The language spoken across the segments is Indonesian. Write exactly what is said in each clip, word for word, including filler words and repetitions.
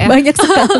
ya. Banyak sekali.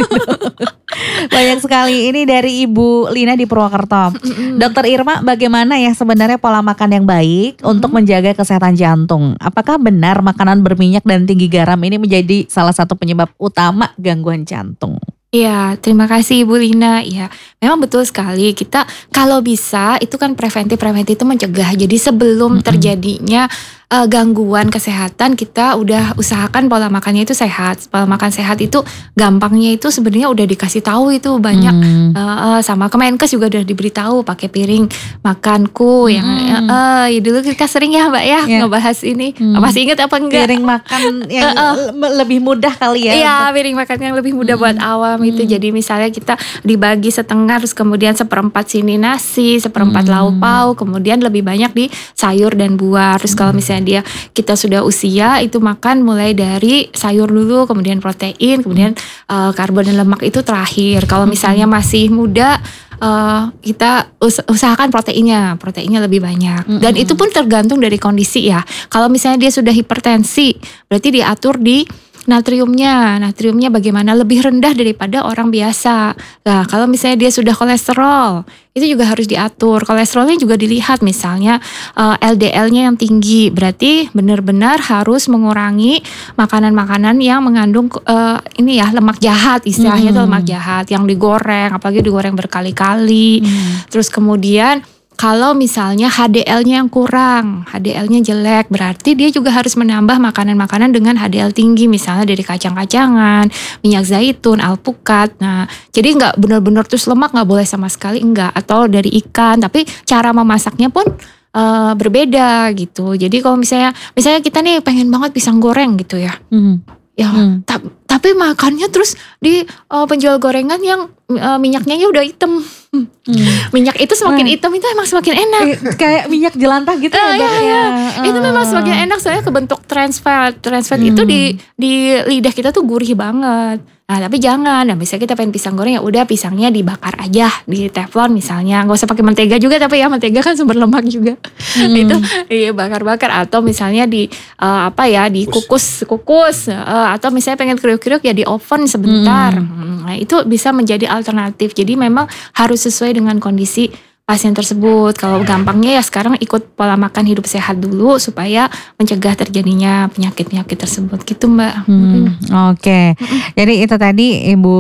Banyak sekali. Ini dari Ibu Lina di Purwokerto. Dokter Irma, bagaimana ya sebenarnya pola makan yang baik mm-hmm. untuk menjaga kesehatan jantung? Apakah benar makanan berminyak dan tinggi garam ini menjadi salah satu penyebab utama gangguan jantung? Iya, terima kasih Ibu Lina. Ya, memang betul sekali. Kita kalau bisa itu kan preventif-preventif itu mencegah. Jadi sebelum mm-hmm. terjadinya uh, gangguan kesehatan, kita udah usahakan pola makannya itu sehat. Pola makan sehat itu gampangnya itu sebenarnya udah dikasih tahu itu banyak mm. uh, uh, sama Kemenkes juga udah diberitahu pakai piring makanku mm. yang uh, uh, ya dulu kita sering ya Mbak ya yeah. ngebahas ini. Mm. Masih ingat apa enggak? Piring makan yang uh, uh. lebih mudah kali ya. Iya, piring makan yang lebih mudah mm. buat awam itu. Mm. Jadi misalnya kita dibagi setengah terus kemudian seperempat sini nasi, seperempat mm. lauk pauk, kemudian lebih banyak di sayur dan buah. Terus mm. kalau misalnya dia kita sudah usia itu makan mulai dari sayur dulu, kemudian protein, kemudian uh, karbo dan lemak itu terakhir. Kalau misalnya masih muda uh, kita us- usahakan proteinnya, proteinnya lebih banyak. Dan mm-hmm. itu pun tergantung dari kondisi ya. Kalau misalnya dia sudah hipertensi, berarti diatur di natriumnya, natriumnya bagaimana lebih rendah daripada orang biasa. Nah, kalau misalnya dia sudah kolesterol, itu juga harus diatur. Kolesterolnya juga dilihat, misalnya uh, L D L-nya yang tinggi, berarti benar-benar harus mengurangi makanan-makanan yang mengandung uh, ini ya lemak jahat, istilahnya itu hmm. lemak jahat yang digoreng, apalagi digoreng berkali-kali. Hmm. Terus kemudian kalau misalnya H D L-nya yang kurang, H D L-nya jelek, berarti dia juga harus menambah makanan-makanan dengan H D L tinggi, misalnya dari kacang-kacangan, minyak zaitun, alpukat. Nah, jadi nggak benar-benar terus lemak nggak boleh sama sekali, enggak. Atau dari ikan, tapi cara memasaknya pun uh, berbeda gitu. Jadi kalau misalnya, misalnya kita nih pengen banget pisang goreng gitu ya. Hmm. Ya, hmm. ta- tapi makannya terus di uh, penjual gorengan yang uh, minyaknya ya udah hitam. Hmm. Minyak itu semakin hmm. hitam itu emang semakin enak. Eh, kayak minyak jelantah gitu uh, ya, ya, ya. Uh. Itu memang semakin enak soalnya kebentuk trans fat. Trans fat hmm. itu di di lidah kita tuh gurih banget. Nah, tapi jangan. Nah, misalnya kita pengen pisang goreng ya udah pisangnya dibakar aja di teflon misalnya. Gak usah pakai mentega juga, tapi ya mentega kan sumber lemak juga. Hmm. Itu iya bakar-bakar, atau misalnya di uh, apa ya, dikukus kukus uh, atau misalnya pengen kriuk-kriuk ya di oven sebentar. Hmm. Nah, itu bisa menjadi alternatif. Jadi memang harus sesuai dengan kondisi pasien tersebut. Kalau gampangnya ya sekarang ikut pola makan hidup sehat dulu supaya mencegah terjadinya penyakit-penyakit tersebut gitu Mbak. Hmm, Oke, okay. Jadi itu tadi Ibu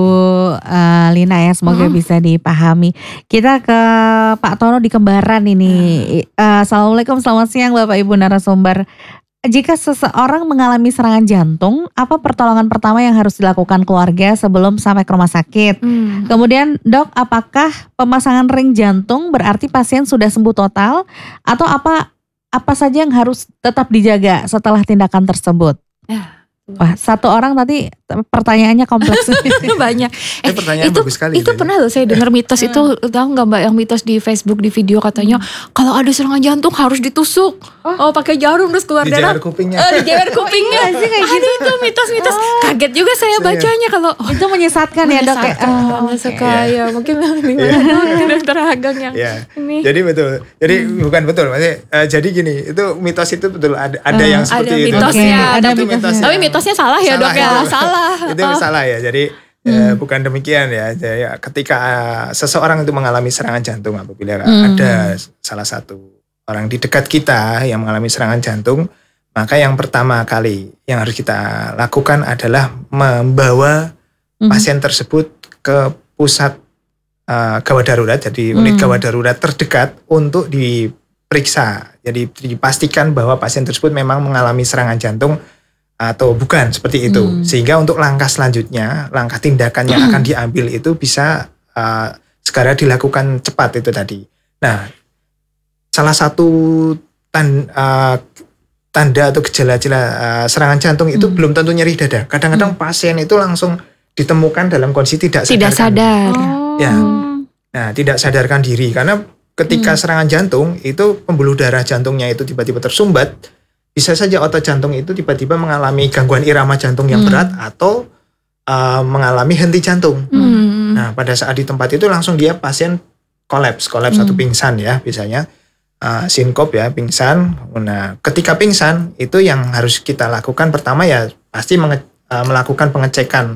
uh, Lina ya, semoga hmm. bisa dipahami. Kita ke Pak Tono di Kembaran ini. Uh, Assalamualaikum, selamat siang Bapak Ibu narasumber. Jika seseorang mengalami serangan jantung, apa pertolongan pertama yang harus dilakukan keluarga sebelum sampai ke rumah sakit? Hmm. Kemudian dok, apakah pemasangan ring jantung berarti pasien sudah sembuh total? Atau apa apa saja yang harus tetap dijaga setelah tindakan tersebut? Ya. Wah, satu orang tadi pertanyaannya kompleks banyak. Eh, pertanyaan itu bagus sekali. Itu pernah loh saya dengar mitos itu, tahu nggak Mbak, yang mitos di Facebook di video katanya hmm. kalau ada serangan jantung harus ditusuk. Oh, oh pakai jarum terus keluar darah. Dijewer kupingnya. Oh, dijewer kupingnya. Oh, iya, kayak gitu. Ada itu mitos-mitos. Oh. Kaget juga saya bacanya kalau oh, itu menyesatkan ya dok. Oh, okay. Ya mungkin gimana dokter Ageng yang yeah. ini. Jadi betul. Jadi hmm. bukan betul. Maksudnya uh, jadi gini, itu mitos itu betul ada ada uh, yang seperti ada itu. Mitosnya. Okay. Ada mitosnya. Tapi mitosnya salah ya dok ya. Salah. Itu oh. salah ya. Jadi hmm. eh, bukan demikian ya. Jadi ketika uh, seseorang itu mengalami serangan jantung, apabila hmm. ada salah satu orang di dekat kita yang mengalami serangan jantung, maka yang pertama kali yang harus kita lakukan adalah membawa hmm. pasien tersebut ke pusat uh, gawat darurat, jadi unit hmm. gawat darurat terdekat untuk diperiksa. Jadi dipastikan bahwa pasien tersebut memang mengalami serangan jantung atau bukan, seperti itu. Hmm. Sehingga untuk langkah selanjutnya, langkah tindakan yang akan diambil itu bisa uh, segera dilakukan cepat itu tadi. Nah, salah satu tan, uh, tanda atau gejala-gejala uh, serangan jantung itu hmm. belum tentu nyeri dada. Kadang-kadang hmm. pasien itu langsung ditemukan dalam kondisi tidak, tidak sadar. Oh. Ya, nah tidak sadarkan diri, karena ketika hmm. serangan jantung itu pembuluh darah jantungnya itu tiba-tiba tersumbat, bisa saja otot jantung itu tiba-tiba mengalami gangguan irama jantung yang hmm. berat atau uh, mengalami henti jantung. Hmm. Nah, pada saat di tempat itu langsung dia pasien kolaps, kolaps hmm. atau pingsan ya, biasanya. Uh, sinkop ya, pingsan. Nah, ketika pingsan itu yang harus kita lakukan pertama ya pasti menge- uh, melakukan pengecekan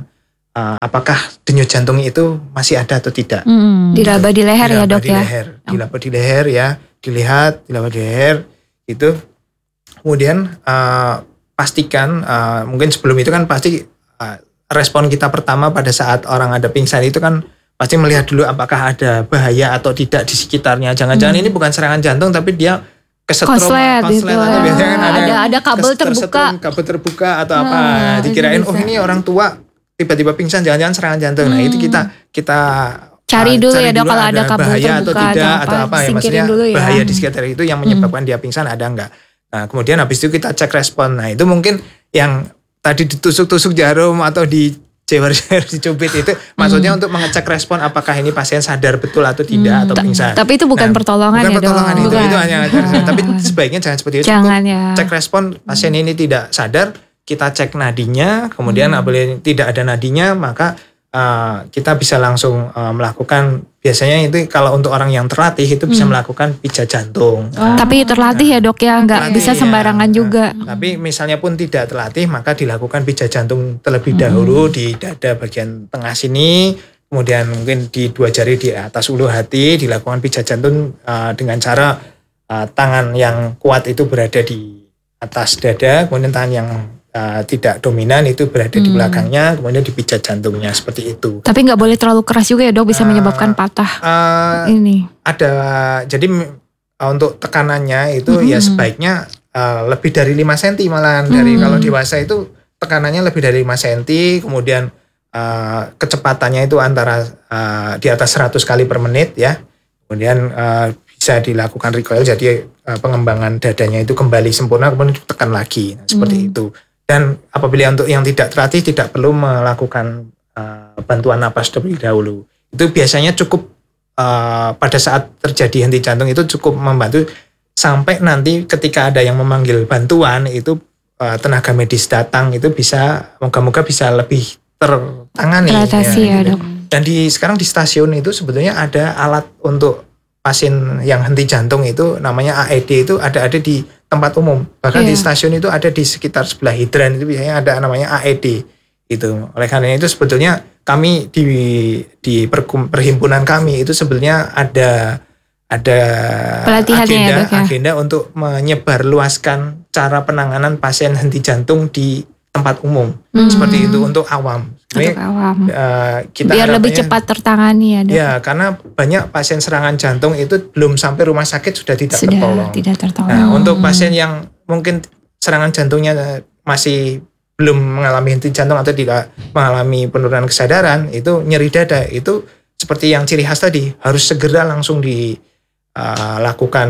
uh, apakah denyut jantung itu masih ada atau tidak. Hmm. Diraba di leher ya Dilaba dok di ya. leher, dilaba di leher ya, dilihat, dilaba di leher itu. Kemudian uh, pastikan uh, mungkin sebelum itu kan pasti uh, respon kita pertama pada saat orang ada pingsan itu kan pasti melihat dulu apakah ada bahaya atau tidak di sekitarnya. Jangan-jangan Hmm. ini bukan serangan jantung tapi dia kesetrum, Konslet gitu. atau biasanya kan ada, Ada- ada kabel kes- terbuka. tersetrum, kabel terbuka atau Nah, apa. itu Dikirain bisa. oh ini orang tua tiba-tiba pingsan, jangan-jangan serangan jantung. Nah Hmm. itu kita kita Cari uh, dulu ya, Dok, kalau ada kabel bahaya atau terbuka tidak atau atau apa, apa ya, singkirin maksudnya dulu ya. bahaya di sekitar itu yang menyebabkan dia pingsan ada enggak. Nah kemudian habis itu kita cek respon. Nah itu mungkin yang tadi ditusuk-tusuk jarum atau di jewer-jewer dicubit itu maksudnya untuk mengecek respon apakah ini pasien sadar betul atau tidak atau pingsan. Tapi itu bukan Nah, pertolongan bukan ya pertolongan dok. itu, Bukan. itu hanya tapi sebaiknya jangan seperti itu. Jangan Cukup ya. cek respon pasien ini tidak sadar, kita cek nadinya, kemudian apabila tidak ada nadinya maka uh, kita bisa langsung uh, melakukan, biasanya itu kalau untuk orang yang terlatih itu bisa melakukan pijat jantung. Nah, Tapi terlatih ya dok ya, nggak terlatih, bisa ya. sembarangan Nah, juga. Tapi misalnya pun tidak terlatih maka dilakukan pijat jantung terlebih dahulu di dada bagian tengah sini, kemudian mungkin di dua jari di atas ulu hati dilakukan pijat jantung uh, dengan cara uh, tangan yang kuat itu berada di atas dada, kemudian tangan yang uh, tidak dominan itu berada di belakangnya, kemudian dipijat jantungnya seperti itu. Tapi nggak boleh terlalu keras juga ya dok, bisa menyebabkan patah Uh, ini. ada jadi uh, untuk tekanannya itu Mm-hmm. ya sebaiknya uh, lebih dari lima sentimeter malahan dari Mm. kalau dewasa itu tekanannya lebih dari lima sentimeter, kemudian uh, kecepatannya itu antara uh, di atas seratus kali per menit ya, kemudian uh, bisa dilakukan recoil jadi uh, pengembangan dadanya itu kembali sempurna kemudian ditekan lagi. Nah, seperti Mm. itu. Dan apabila untuk yang tidak terlatih tidak perlu melakukan uh, bantuan napas terlebih dahulu. Itu biasanya cukup uh, pada saat terjadi henti jantung itu cukup membantu sampai nanti ketika ada yang memanggil bantuan itu uh, tenaga medis datang itu bisa moga-moga bisa lebih tertangani. Teratasi ya gitu. dok. Dan di sekarang di stasiun itu sebetulnya ada alat untuk pasien yang henti jantung itu namanya A E D itu ada ada di tempat umum. Bahkan di Iya. stasiun itu ada di sekitar sebelah hidran itu biasanya ada namanya A E D itu. Oleh karena itu sebetulnya kami di di perkum- perhimpunan kami itu sebetulnya ada ada Pelatihannya ya, agenda Dok, ya? agenda untuk menyebarluaskan cara penanganan pasien henti jantung di tempat umum Hmm. seperti itu untuk awam. Untuk Sebenarnya, awam. eh, kita Biar lebih harapannya- cepat tertangani ya dok. Ya, karena banyak pasien serangan jantung itu belum sampai rumah sakit sudah tidak Sudah tertolong. tidak tertolong. Nah, untuk pasien yang mungkin serangan jantungnya masih belum mengalami henti jantung atau tidak mengalami penurunan kesadaran, itu nyeri dada itu seperti yang ciri khas tadi harus segera langsung dilakukan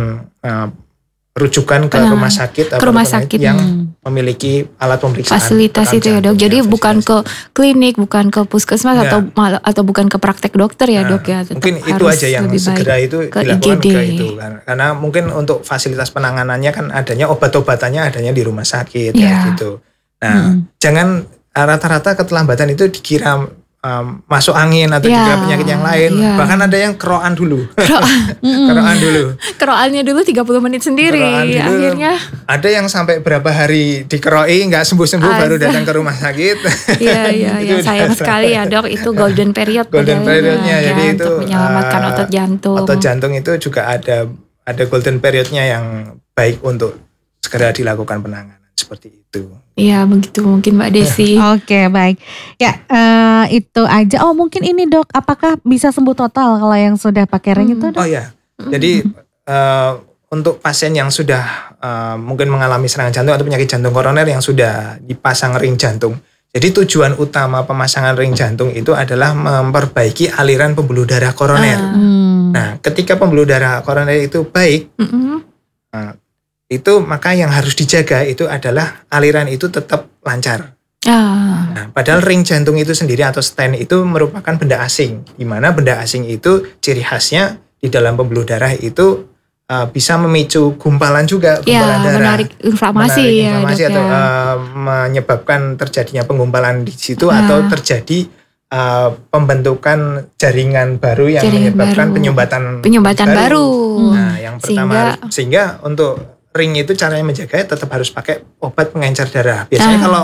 rujukan ke Penanganan. rumah sakit Ke rumah sakit. yang Hmm. memiliki alat pemeriksaan Fasilitas rekam itu ya dok. jantung, Jadi ya, bukan ke fasilitas. klinik, bukan ke puskesmas Ya. atau mal- atau bukan ke praktek dokter ya Nah, dok ya. Tetap mungkin itu harus aja yang lebih baik. segera itu ke dilakukan I G D. ke itu kan. Karena mungkin untuk fasilitas penanganannya kan adanya obat-obatannya adanya di rumah sakit Iya. ya gitu. Nah, jangan uh, rata-rata keterlambatan itu dikira um, masuk angin atau Iya, dikira penyakit yang lain. iya. Bahkan ada yang keroan dulu. Keroan- keroan dulu. Keroannya dulu tiga puluh menit sendiri. Keroan dulu. Akhirnya Ada yang sampai berapa hari dikeroi nggak sembuh-sembuh baru Asa. datang ke rumah sakit. iya iya Itu iya sayang udah- sekali ya dok, itu golden period golden padahal periodnya ya, jadi itu untuk menyelamatkan uh, otot jantung. otot jantung itu juga ada ada golden periodnya yang baik untuk segera dilakukan penanganan seperti itu. Iya begitu mungkin Mbak Desi. Oke, baik. Ya, eh, itu aja. Oh, mungkin ini dok, apakah bisa sembuh total kalau yang sudah pakai ring itu dok? Oh ya, jadi uh, untuk pasien yang sudah uh, mungkin mengalami serangan jantung atau penyakit jantung koroner yang sudah dipasang ring jantung. Jadi tujuan utama pemasangan ring jantung itu adalah memperbaiki aliran pembuluh darah koroner. Ah. Hmm. Nah, ketika pembuluh darah koroner itu baik, Mm-mm. nah, itu maka yang harus dijaga itu adalah aliran itu tetap lancar. Ah. Nah, padahal ring jantung itu sendiri atau stent itu merupakan benda asing, di mana benda asing itu ciri khasnya di dalam pembuluh darah itu uh, bisa memicu gumpalan juga, gumpalan Ya darah, menarik inflamasi menarik ya inflamasi dok atau ya. uh, menyebabkan terjadinya penggumpalan di situ Ah. atau terjadi uh, pembentukan jaringan baru yang Jaringan menyebabkan baru. penyumbatan Penyumbatan baru. Nah, yang pertama Sehingga- sehingga, untuk ring itu caranya menjaga tetap harus pakai obat pengencer darah. Biasanya Ah. kalau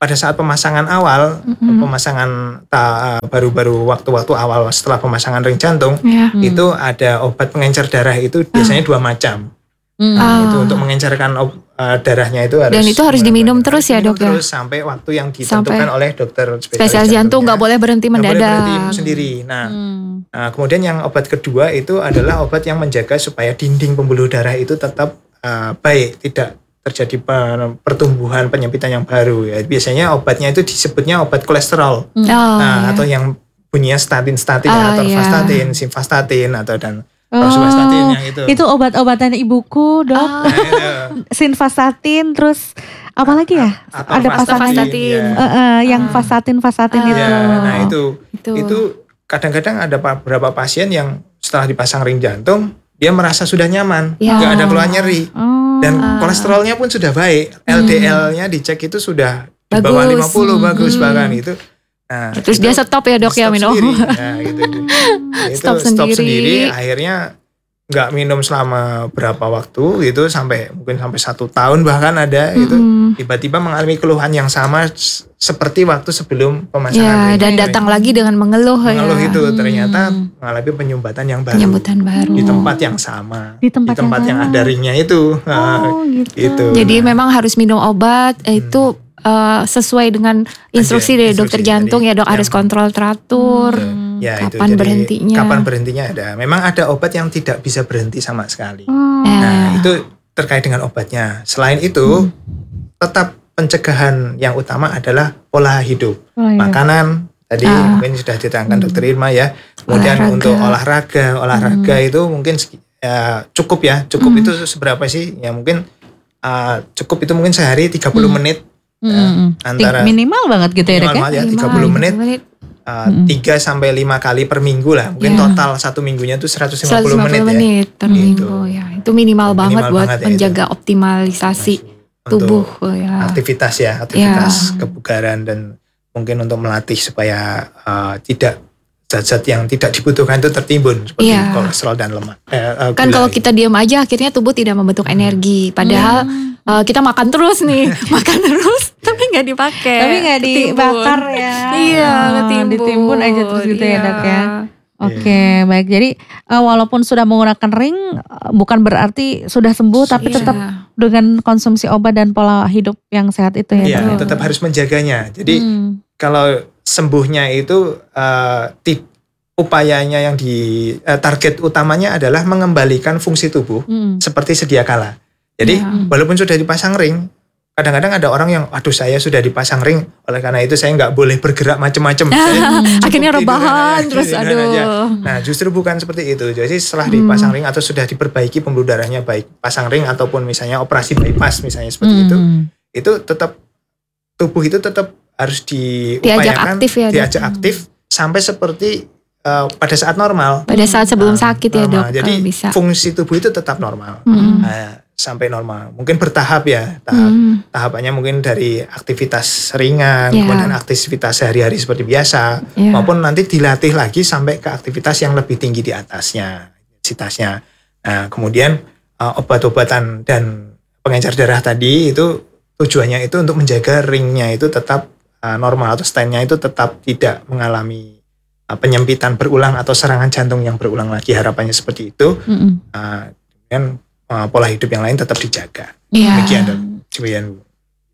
pada saat pemasangan awal, Mm-mm. pemasangan ta- baru-baru waktu-waktu awal setelah pemasangan ring jantung, Ya. Hmm. itu ada obat pengencer darah itu biasanya dua macam. Hmm. Nah, Ah. itu untuk mengencerkan ob- uh, darahnya itu harus Dan itu harus diminum terus ya, diminum Dok, ya? terus sampai waktu yang ditentukan Sampai oleh dokter spesialis, Spesialis jantung nggak boleh berhenti Nggak boleh mendadak. berhenti sendiri. Nah, Hmm. nah, kemudian yang obat kedua itu adalah obat yang menjaga supaya dinding pembuluh darah itu tetap uh, baik, tidak terjadi pe- pertumbuhan penyempitan yang baru. Ya, biasanya obatnya itu disebutnya obat kolesterol. Oh, Nah, ya. atau yang bunyinya statin-statin, Ah, atau iya. vastatin, simvastatin, atau dan Oh, rosuvastatin yang itu. itu obat-obatan ibuku, Dok. Ah. Nah, itu. Sinvastatin, terus apa lagi ya? Atau Ada pasangannya. vastatin. ya. Eh, eh, yang Ah. fastatin fastatin Ah. itu. Ya, nah itu Itu. itu kadang-kadang ada pa- beberapa pasien yang setelah dipasang ring jantung dia merasa sudah nyaman, Ya. nggak ada keluhan nyeri, Oh. dan Ah. kolesterolnya pun sudah baik, L D L-nya dicek itu sudah di Bagus. bawah lima puluh, Hmm. bagus bahkan itu. Nah, Terus itu dia stop ya, Dok, ya, stop minum. sendiri. Nah, gitu. Itu Stop stop, sendiri. sendiri, akhirnya nggak minum selama berapa waktu gitu, sampai mungkin sampai satu tahun bahkan ada itu. Mm-mm. Tiba-tiba mengalami keluhan yang sama s- seperti waktu sebelum pemasangan Ya, ring. dan datang lagi dengan mengeluh, mengeluh ya. itu ternyata Hmm. mengalami penyumbatan yang baru Penyambutan baru. di tempat yang sama, Di tempat yang yang, sama. ada ringnya itu. Nah, Oh, gitu. itu. Jadi Nah, memang harus minum obat eh, itu eh, sesuai dengan instruksi Ada dari instruksi dokter jantung dari ya, Dok, harus yang- kontrol teratur. ya, itu. Kapan Jadi, berhentinya? Kapan berhentinya ada. Memang ada obat yang tidak bisa berhenti sama sekali. Oh. Eh, Nah, itu terkait dengan obatnya. Selain itu, Hmm. tetap pencegahan yang utama adalah pola hidup. Oh, iya. Makanan tadi Ah. mungkin sudah diterangkan dokter Irma ya. Kemudian Olahraga. untuk olahraga, olahraga itu mungkin segi- ya, cukup ya. Cukup Hmm. itu seberapa sih? Ya mungkin uh, cukup itu mungkin sehari tiga puluh menit. Hmm. antara- Ting- minimal banget gitu ya, Dok, ya? Minimal ya lima, tiga puluh menit. menit. uh, tiga sampai lima kali per minggu lah. Mungkin Ya. total satu minggunya itu seratus lima puluh seratus lima puluh menit, menit per Gitu. minggu ya. Itu minimal, Minimal banget buat banget ya menjaga optimalisasi ya. tubuh Untuk ya. aktivitas ya, aktivitas Ya. kebugaran dan mungkin untuk melatih supaya uh, tidak zat-zat yang tidak dibutuhkan itu tertimbun seperti Iya. kolesterol dan lemak. Eh, eh, Kan gula kalau ya. kita diam aja akhirnya tubuh tidak membentuk energi. Padahal eh, kita makan terus nih, makan terus tapi nggak dipakai. Tapi nggak Ketimbun. dibakar ya. Iya, Ah, ketimbun. ditimbun aja terus gitu ya, Iya. Dok, ya. Oke, baik. Jadi eh, walaupun sudah menggunakan ring, eh, bukan berarti sudah sembuh, tapi Iya. tetap dengan konsumsi obat dan pola hidup yang sehat itu ya, Iya, Dok. tetap harus menjaganya. Jadi Hmm. kalau sembuhnya itu uh, ti- upayanya yang di uh, target utamanya adalah mengembalikan fungsi tubuh Hmm. seperti sedia kala. Jadi Ya. walaupun sudah dipasang ring, kadang-kadang ada orang yang, aduh saya sudah dipasang ring, oleh karena itu saya nggak boleh bergerak macam-macam. Saya cukup Akhirnya tiduran rebahan aja, terus, tiduran aja. aduh. Nah justru bukan seperti itu. Jadi setelah Hmm. dipasang ring atau sudah diperbaiki pembuluh darahnya baik pasang ring ataupun misalnya operasi bypass misalnya seperti itu, Hmm. itu tetap tubuh itu tetap harus diupayakan, Diajak aktif ya, Dok. diajak aktif sampai seperti uh, pada saat normal. Pada saat sebelum Nah, sakit ya, normal. Dok, Jadi kalau bisa. fungsi tubuh itu tetap normal. Hmm. Nah, sampai normal. Mungkin bertahap ya. Tahap Hmm. tahapannya mungkin dari aktivitas ringan, Ya. kemudian aktivitas sehari-hari seperti biasa, Ya. maupun nanti dilatih lagi sampai ke aktivitas yang lebih tinggi di atasnya, intensitasnya. Nah, kemudian uh, obat-obatan dan pengencer darah tadi itu tujuannya itu untuk menjaga ringnya itu tetap uh, normal atau stand-nya itu tetap tidak mengalami uh, penyempitan berulang atau serangan jantung yang berulang lagi. Harapannya seperti itu. Hmm. Uh, dan uh, pola hidup yang lain tetap dijaga. Iya. Demikian, Dok. Demikian, Bu.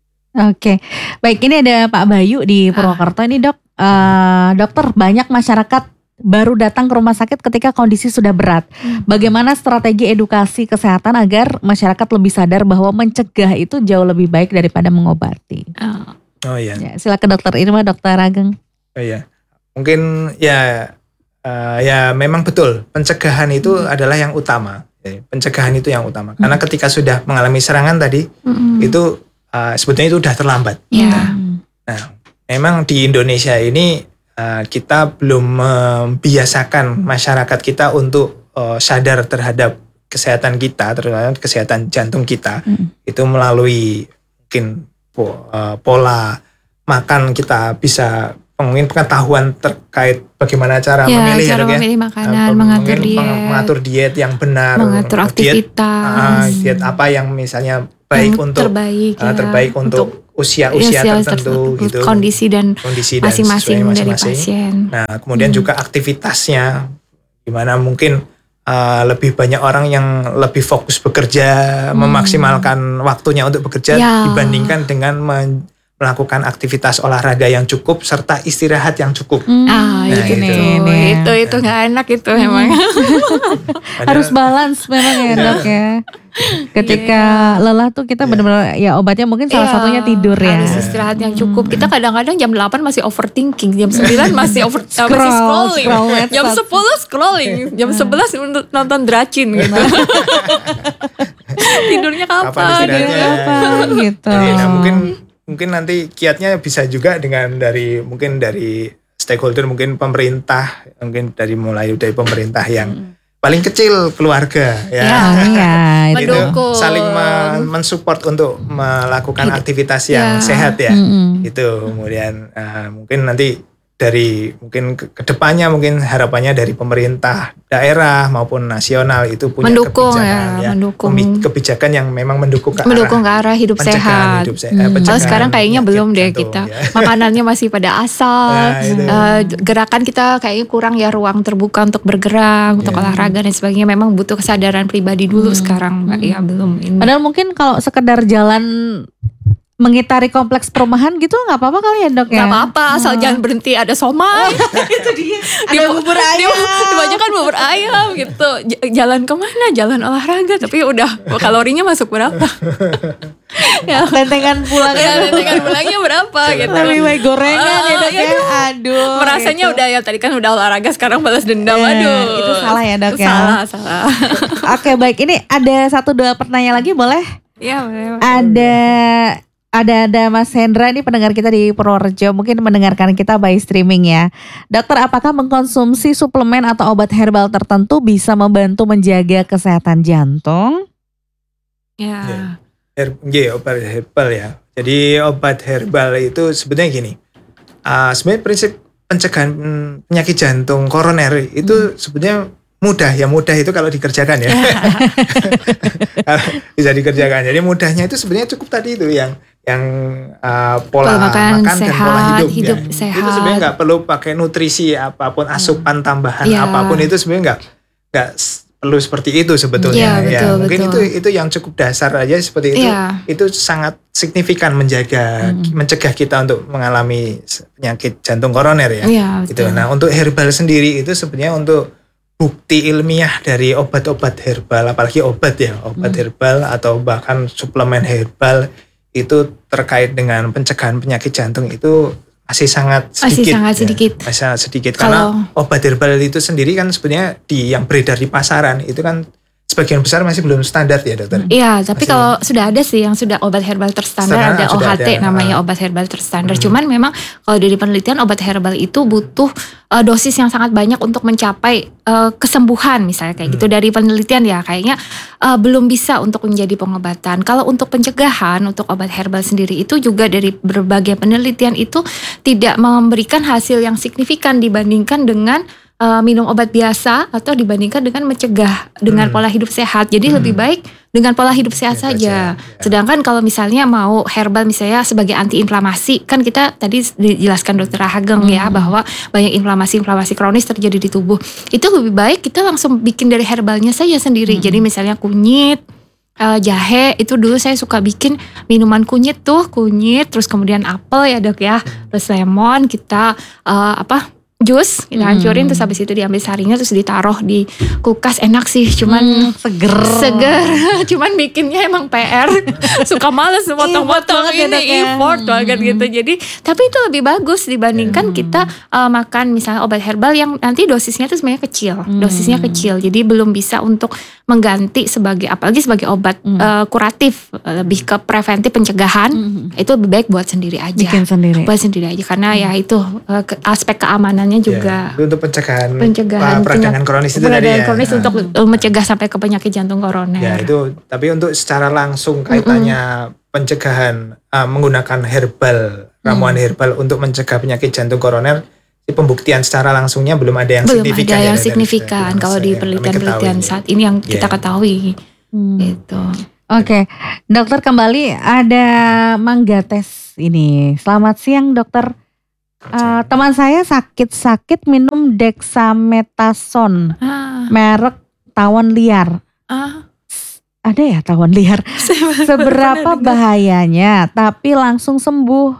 Oke, baik, ini ada Pak Bayu di Ah. Purwokerto ini, Dok. Eh, dokter, banyak masyarakat baru datang ke rumah sakit ketika kondisi sudah berat. Hmm. Bagaimana strategi edukasi kesehatan agar masyarakat lebih sadar bahwa mencegah itu jauh lebih baik daripada mengobati? Ah. Oh iya. Ya, silakan Dokter Irma, Dokter Ageng. Oh iya. Mungkin ya uh, ya memang betul pencegahan itu adalah yang utama. Ya, pencegahan itu yang utama. Karena ketika sudah mengalami serangan tadi Hmm. itu uh, sebetulnya itu sudah terlambat. Ya. Nah, memang di Indonesia ini uh, kita belum membiasakan masyarakat kita untuk uh, sadar terhadap kesehatan kita, terhadap kesehatan jantung kita. Hmm. Itu melalui mungkin po- uh, pola makan kita bisa mungkin pengetahuan terkait bagaimana cara Ya, memilih cara ya, Dok, ya. memilih makanan, Uh, mengatur mungkin peng- diet, mengatur diet yang benar, mengatur diet, aktivitas, ah, diet apa yang misalnya baik yang untuk terbaik, uh, ya, terbaik untuk usia-usia Usia tertentu tersebut, gitu. kondisi dan Kondisi dan masing-masing sesuai dari masing-masing. pasien. Nah, kemudian Hmm. juga aktivitasnya, gimana mungkin uh, lebih banyak orang yang lebih fokus bekerja, memaksimalkan waktunya untuk bekerja Ya. dibandingkan dengan men- melakukan aktivitas olahraga yang cukup serta istirahat yang cukup. Ah, Nah, itu, itu. itu, itu nggak enak itu memang. Harus balance memang ya dok ya. Ketika lelah tuh kita Iya. benar-benar ya obatnya mungkin salah Iya, satunya tidur ya. Harus istirahat yang cukup. Kita kadang-kadang jam delapan masih overthinking, jam sembilan masih over uh, Scroll, masih scrolling. scroll medsos. Jam sepuluh scrolling, jam sebelas untuk nonton Dracin gitu. Tidurnya Kapan kapan? istirahatnya? gitu. Apa gitu. Jadi, nah, mungkin mungkin nanti kiatnya bisa juga dengan dari mungkin dari stakeholder, mungkin pemerintah, mungkin dari mulai dari pemerintah yang paling kecil keluarga ya. Ya. Oh, iya, itu. Itu Mendukung. saling men- mensupport untuk melakukan aktivitas yang Ya. sehat ya. Mm-mm. Itu kemudian uh, mungkin nanti dari mungkin ke kedepannya mungkin harapannya dari pemerintah daerah maupun nasional itu punya Mendukung kebijakan ya, mendukung. Kemi- kebijakan yang memang mendukung ke Mendukung arah ke arah hidup pencegahan sehat. hidup se- eh, Hmm. Kalau pencegahan sekarang kayaknya penyakit belum deh jantung, kita. ya. Makanannya masih pada asal. Nah, itu. Eh, gerakan kita kayaknya kurang ya, ruang terbuka untuk bergerak, untuk Ya. olahraga dan sebagainya. Memang butuh kesadaran pribadi dulu sekarang, Mbak. Ya belum ini. Padahal mungkin kalau sekedar jalan mengitari kompleks perumahan gitu nggak apa-apa kali ya dok ya. Gak apa-apa, asal jangan berhenti ada somai. Itu dia. Di- Ada bubur di- ayam. Dibanyakan bubur ayam gitu. J- Jalan kemana? Jalan olahraga. Tapi udah kalorinya masuk berapa? Ya. Tentengan pulang Ya, itu. dengan pulangnya berapa gitu. Lebih baik gorengan ya Ah, dok ya, ya. Aduh. Merasanya gitu. udah ya tadi kan udah olahraga, sekarang balas dendam. Eh, Aduh. itu salah ya, Dok, ya? Salah, salah. Oke baik, ini ada satu dua pertanyaan lagi boleh? Iya, boleh. Ada ada ada Mas Hendra, ini pendengar kita di Purworejo, mungkin mendengarkan kita by streaming ya. Dokter, apakah mengkonsumsi suplemen atau obat herbal tertentu bisa membantu menjaga kesehatan jantung? Ya. Ya. Her- iya, obat herbal ya. Jadi obat herbal itu sebenarnya gini. Uh, sebenarnya prinsip pencegahan mm, penyakit jantung koroner itu sebenarnya mudah ya, mudah itu kalau dikerjakan ya. Kalau bisa dikerjakan. Jadi mudahnya itu sebenarnya cukup tadi itu yang yang uh, pola, Pola makan makan dan pola sehat, hidup, hidup ya. sehat. Itu sebenarnya nggak perlu pakai nutrisi apapun, asupan tambahan Ya. apapun, itu sebenarnya nggak nggak s- perlu seperti itu Ya, sebetulnya. betul, mungkin betul. itu itu yang cukup dasar aja seperti itu. Ya. Itu sangat signifikan menjaga mencegah kita untuk mengalami s- penyakit jantung koroner ya. Iya, Gitu. betul. Nah, untuk herbal sendiri itu sebenarnya untuk bukti ilmiah dari obat-obat herbal, apalagi obat ya, obat herbal atau bahkan suplemen herbal itu terkait dengan pencegahan penyakit jantung itu masih sangat Masih sedikit. sangat ya. sedikit. Masih sangat sedikit Kalau- karena obat herbal itu sendiri kan sebenarnya di yang beredar di pasaran itu kan sebagian besar masih belum standar ya dokter. Iya, tapi Masih- kalau sudah ada sih yang sudah obat herbal terstandar, Standar, ada sudah O H T ada. namanya Ah. obat herbal terstandar. Cuman memang kalau dari penelitian obat herbal itu butuh uh, dosis yang sangat banyak untuk mencapai uh, kesembuhan misalnya kayak gitu. Dari penelitian ya kayaknya uh, belum bisa untuk menjadi pengobatan. Kalau untuk pencegahan untuk obat herbal sendiri itu juga dari berbagai penelitian itu tidak memberikan hasil yang signifikan dibandingkan dengan uh, minum obat biasa atau dibandingkan dengan mencegah dengan Hmm. pola hidup sehat. Jadi lebih baik dengan pola hidup sehat Sehat saja. saja, ya. Sedangkan kalau misalnya mau herbal misalnya sebagai antiinflamasi, kan kita tadi dijelaskan dokter Hageng ya bahwa banyak inflamasi-inflamasi kronis terjadi di tubuh. Itu lebih baik kita langsung bikin dari herbalnya saja sendiri. Jadi misalnya kunyit, eh, jahe, itu dulu saya suka bikin minuman kunyit tuh, kunyit terus kemudian apel ya dok ya, terus lemon kita eh, apa? Jus kita hancurin terus habis itu diambil sarinya terus ditaruh di kulkas, enak sih cuman Hmm, seger. seger cuman bikinnya emang P R suka males potong-potong banget ya, ini Dok, ya. effort banget gitu. Jadi tapi itu lebih bagus dibandingkan kita uh, makan misalnya obat herbal yang nanti dosisnya itu sebenarnya kecil, dosisnya kecil jadi belum bisa untuk mengganti sebagai apalagi sebagai obat uh, kuratif, uh, lebih ke preventif pencegahan. Itu lebih baik buat sendiri aja, Bikin sendiri. buat sendiri aja karena ya itu uh, ke- aspek keamanannya juga. Ya, itu untuk pencegahan, Pencegahan uh, peradangan penyakit- kronis itu tadi peradangan ya. kronis Ah. untuk uh, mencegah sampai ke penyakit jantung koroner. Ya itu, tapi untuk secara langsung kaitannya pencegahan uh, menggunakan herbal, ramuan herbal untuk mencegah penyakit jantung koroner, di pembuktian secara langsungnya belum ada yang Belum signifikan. ada ya, yang dari- signifikan dari- kalau di yang kami penelitian-penelitian ketahui. saat ini yang kita Ya. ketahui Hmm. gitu. Oke, dokter kembali ada Manggates ini. Selamat siang dokter. Uh, teman saya sakit-sakit minum dexamethasone Ah, merek tawon liar. ah. Ada ya tawon liar? Saya Seberapa pernah dengar. bahayanya tapi langsung sembuh.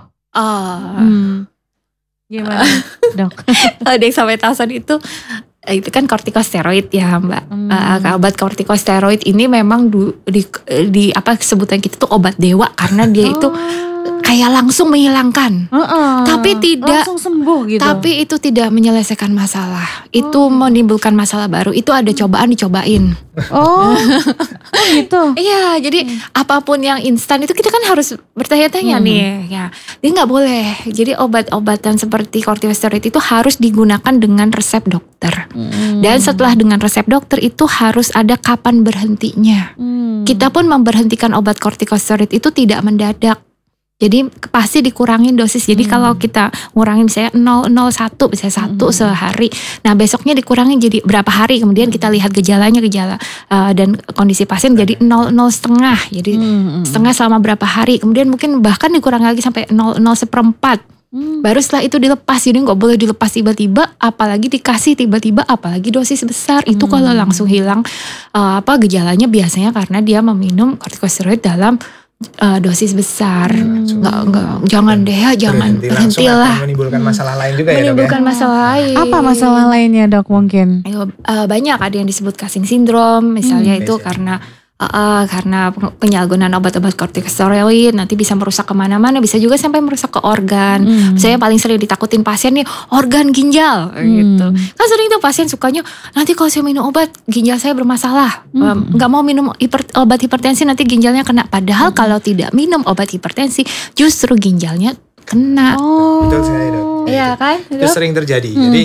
Oh, Hmm. Gimana dok? kalau dexamethasone itu eh, itu kan kortikosteroid ya Mbak. Hmm. Eh, obat kortikosteroid ini memang du- di, di apa sebutan kita tuh obat dewa karena dia itu kayak langsung menghilangkan. Heeh. Tapi tidak- langsung sembuh gitu. Tapi itu tidak menyelesaikan masalah. Itu Oh. menimbulkan masalah baru. Itu ada cobaan dicobain. oh, oh gitu. Iya, jadi apapun yang instan itu kita kan harus bertanya-tanya Hmm. nih. Ya, dia nggak boleh. Jadi obat-obatan seperti kortikosteroid itu harus digunakan dengan resep dokter. Hmm. Dan setelah dengan resep dokter itu harus ada kapan berhentinya. Hmm. Kita pun memberhentikan obat kortikosteroid itu tidak mendadak. Jadi pasti dikurangin dosis. Jadi Hmm. kalau kita ngurangin misalnya nol nol satu, misalnya satu Hmm. sehari. Nah besoknya dikurangin jadi berapa hari. Kemudian kita lihat gejalanya gejala uh, dan kondisi pasien jadi nol nol setengah. Jadi Hmm. setengah selama berapa hari. Kemudian mungkin bahkan dikurangi lagi sampai nol nol seperempat. Hmm. Baru setelah itu dilepas. Jadi nggak boleh dilepas tiba-tiba. Apalagi dikasih tiba-tiba. Apalagi dosis besar. Itu Hmm. kalau langsung hilang uh, apa gejalanya biasanya karena dia meminum kortikosteroid dalam uh, dosis besar. Hmm. Nggak, nggak, jangan deh ya, jangan Berhenti langsung berhentilah. akan menimbulkan masalah lain juga ya dok ya. Menimbulkan masalah lain. Apa masalah lainnya dok mungkin? Ayo, uh, banyak ada yang disebut Cushing syndrome misalnya Hmm. itu Biasa. karena uh, uh, karena peng- penyalahgunaan obat-obat kortikosteroid nanti bisa merusak kemana-mana, bisa juga sampai merusak ke organ. Hmm. Saya paling sering ditakutin pasien nih organ ginjal gitu. Kan sering tuh pasien sukanya nanti kalau saya minum obat ginjal saya bermasalah. Hmm. Um, nggak mau minum hiper- obat hipertensi nanti ginjalnya kena. Padahal kalau tidak minum obat hipertensi justru ginjalnya kena. Oh. Betul sekali dok. Iya kan? Itu sering terjadi. Hmm. Jadi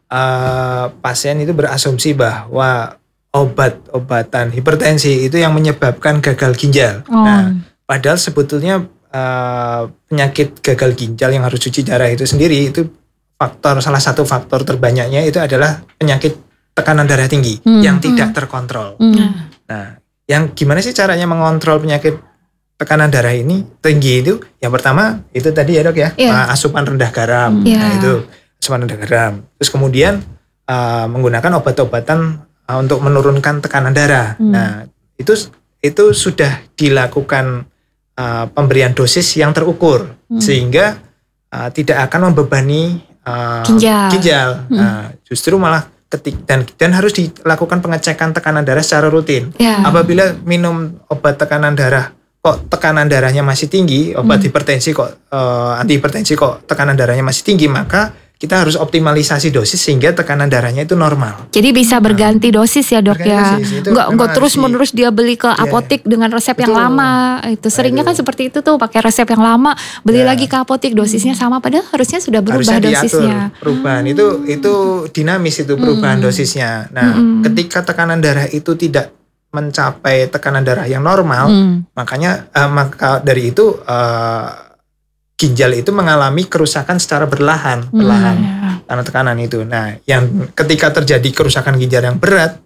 eh, pasien itu berasumsi bahwa obat-obatan hipertensi itu yang menyebabkan gagal ginjal. Oh. Nah, padahal sebetulnya eh, penyakit gagal ginjal yang harus cuci darah itu sendiri itu faktor salah satu faktor terbanyaknya itu adalah penyakit tekanan darah tinggi Hmm. yang tidak terkontrol. Hmm. Nah, yang gimana sih caranya mengontrol penyakit tekanan darah ini tinggi itu? Yang pertama itu tadi ya dok ya, Iya. uh, asupan rendah garam. Iya. Nah itu asupan rendah garam. Terus kemudian uh, menggunakan obat-obatan uh, untuk menurunkan tekanan darah. Hmm. Nah itu itu sudah dilakukan uh, pemberian dosis yang terukur Hmm. sehingga uh, tidak akan membebani uh, Ginjal. ginjal. Hmm. Nah, justru malah ketik dan dan harus dilakukan pengecekan tekanan darah secara rutin. Ya. Apabila minum obat tekanan darah kok tekanan darahnya masih tinggi, obat Hmm. hipertensi kok eh, anti hipertensi kok tekanan darahnya masih tinggi, maka kita harus optimalisasi dosis sehingga tekanan darahnya itu normal. Jadi bisa berganti dosis ya dok Berganti ya. dosis, itu Nggak, memang nggak harus terus di- menerus dia beli ke Iya. apotik dengan resep yang Betul. lama. Itu seringnya itu. kan seperti itu tuh pakai resep yang lama, beli Ya. lagi ke apotik dosisnya sama padahal harusnya sudah berubah Harusnya diatur dosisnya. perubahan itu itu dinamis itu perubahan Hmm. dosisnya. Nah, Hmm. ketika tekanan darah itu tidak mencapai tekanan darah yang normal, Hmm. makanya eh, maka dari itu eh, ginjal itu mengalami kerusakan secara berlahan, Hmm. perlahan Ya. karena tekanan itu. Nah, yang ketika terjadi kerusakan ginjal yang berat,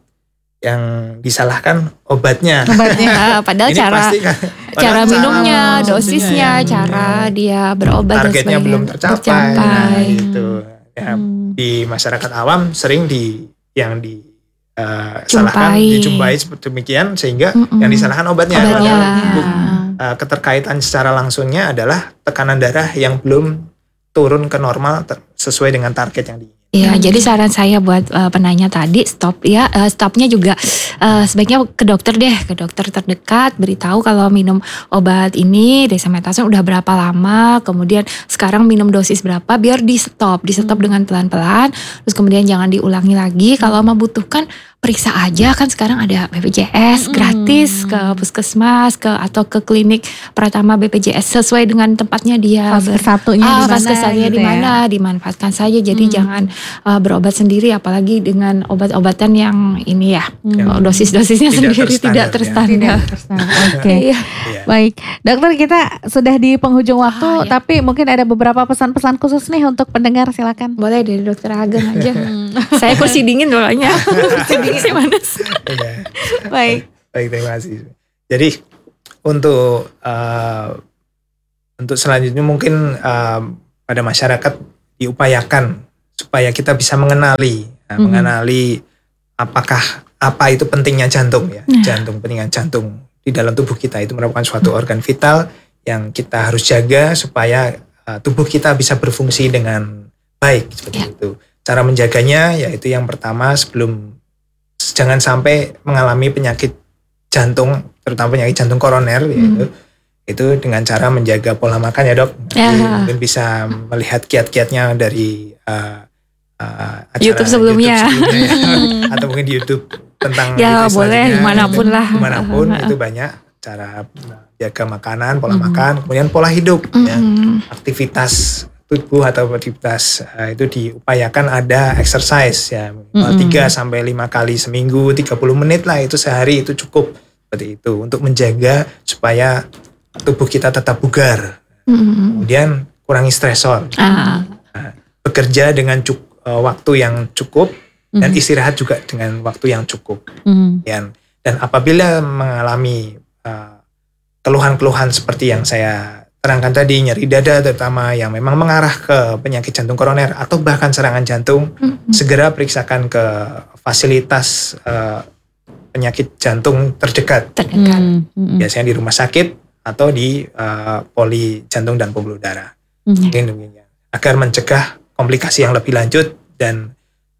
yang disalahkan obatnya. Obatnya. Ya, padahal Ini cara pasti kan, cara padahal minumnya, cara- dosisnya, ya. cara dia berobat dan targetnya sebagainya belum tercapai. tercapai. Nah, gitu. Ya, Hmm. di masyarakat awam sering di yang di eh, Jumpai. salahkan dijumpai seperti demikian sehingga Mm-mm. yang disalahkan obatnya. Obatnya. Padahal bu- Ya. eh, keterkaitan secara langsungnya adalah tekanan darah yang belum turun ke normal ter- sesuai dengan target yang di. Iya, Hmm. jadi saran saya buat uh, penanya tadi stop ya, uh, stopnya juga uh, sebaiknya ke dokter deh, ke dokter terdekat, beritahu kalau minum obat ini dexamethasone udah berapa lama, kemudian sekarang minum dosis berapa, biar di stop, di stop dengan pelan-pelan, terus kemudian jangan diulangi lagi. Kalau membutuhkan periksa aja kan sekarang ada B P J S Hmm. gratis ke puskesmas ke atau ke klinik Pratama B P J S sesuai dengan tempatnya dia Fase ber- satunya ah, di mana fase satunya gitu di mana ya. dimanfaatkan saja. Jadi Hmm. jangan uh, berobat sendiri apalagi dengan obat-obatan yang ini ya Hmm. dosis-dosisnya Tidak sendiri terstandar, tidak ya. terstandar. Oke. Iya. Iya. Baik, dokter kita sudah di penghujung waktu, ya. tapi mungkin ada beberapa pesan-pesan khusus nih untuk pendengar, silakan. Boleh dari dokter Ageng aja. Saya kursi dingin doanya. Kursi dingin panas. Iya. Baik. Baik, terima kasih. Jadi untuk eh, untuk selanjutnya mungkin uh, pada masyarakat diupayakan supaya kita bisa mengenali, nah, Mhm. mengenali apakah apa itu pentingnya jantung ya, Nah. jantung, pentingnya jantung di dalam tubuh kita itu merupakan suatu organ vital yang kita harus jaga supaya uh, tubuh kita bisa berfungsi dengan baik seperti Ya. itu. Cara menjaganya yaitu yang pertama sebelum jangan sampai mengalami penyakit jantung, terutama penyakit jantung koroner yaitu itu dengan cara menjaga pola makan ya dok. Ya. Jadi mungkin bisa melihat kiat-kiatnya dari uh, uh, acara YouTube sebelumnya. YouTube sebelumnya ya. Atau mungkin di YouTube tentang Ya itu boleh selanjutnya. dimanapun lah. Dimanapun itu banyak cara jaga makanan, pola Mhm. makan, kemudian pola hidup ya. Mm-mm. Aktivitas tubuh atau aktivitas uh, itu diupayakan ada exercise ya minimal Mhm. tiga sampai lima kali seminggu, tiga puluh menit lah itu sehari itu cukup seperti itu untuk menjaga supaya tubuh kita tetap bugar. Mm-mm. Kemudian kurangi stresor. Ah. Bekerja dengan cuk- uh, waktu yang cukup dan Mhm. istirahat juga dengan waktu yang cukup. Mhm. Dan, dan apabila mengalami uh, keluhan-keluhan seperti yang saya terangkan tadi, nyeri dada terutama yang memang mengarah ke penyakit jantung koroner atau bahkan serangan jantung, Mm-mm. segera periksakan ke fasilitas uh, penyakit jantung terdekat. Terdekat. Mhm. Mhm. Biasanya di rumah sakit atau di uh, poli jantung dan pembuluh darah. Mhm. Mungkin demikian. Agar mencegah komplikasi yang lebih lanjut dan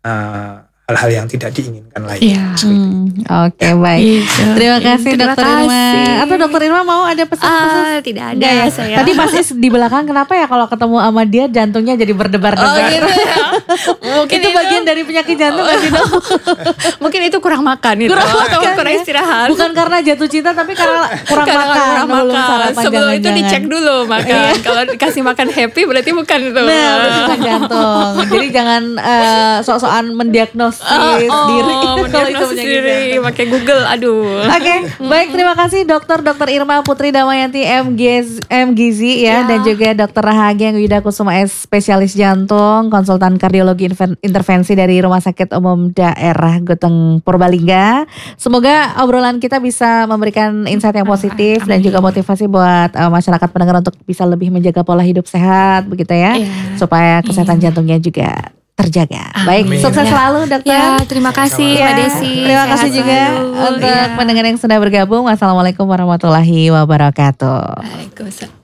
uh, hal-hal yang tidak diinginkan lainnya. Iya. Seperti itu. Hmm, Oke baik. Gitu. Terima kasih Terima Dokter Irma. kasih. Atau Dokter Irma mau ada pesan-pesan? Ah, tidak ada Enggak ya? saya. Tadi Mas Is di belakang kenapa ya kalau ketemu sama dia jantungnya jadi berdebar-debar? Oh gitu ya. Mungkin itu bagian dari penyakit jantung kan sih dok? mungkin itu kurang makan itu Kurang atau makan, kurang ya. istirahat. Bukan karena jatuh cinta tapi karena kurang Karena makan. kurang belum makan. sarapan, Sebelum itu jangan-jangan. dicek dulu makan. Kalau dikasih makan happy berarti bukan itu. Nah, itu bukan jantung. Jadi jangan eh, sok-sokan mendiagnosis diri kalau itu mendiagnosis penyakit diri jantung. pakai Google. Aduh. Oke, baik terima kasih Dokter Dokter Irma Putri Damayanti M G M Gizi ya, Ya. dan juga Dokter Rahagia Wida Kusuma S spesialis jantung, konsultan kardiologi inven- intervensi dari Rumah Sakit Umum Daerah Goteng Purbalingga. Semoga obrolan kita bisa memberikan insight yang positif dan juga motivasi buat uh, masyarakat pendengar untuk bisa lebih menjaga pola hidup sehat begitu ya, Iya. supaya kesehatan jantungnya juga terjaga. Baik, Amin. sukses Ya. selalu Dokter. Ya, terima kasih Ya, Mbak Desi. terima Sehat kasih juga selalu. untuk Ya. pendengar yang sudah bergabung. Wassalamualaikum warahmatullahi wabarakatuh. Waalaikumsalam.